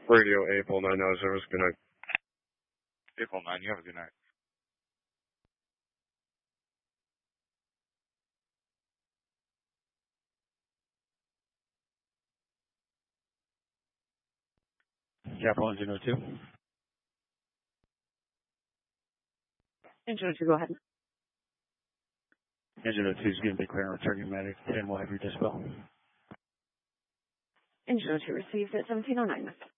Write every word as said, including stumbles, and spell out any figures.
Radio April nine oh zero is good night. April nine, you have a good night. Capital Engine oh two. Engine oh two, go ahead. Engine oh two is going to be clear and return pneumatic, and we'll have your dispel. Engine oh two received at seventeen oh nine.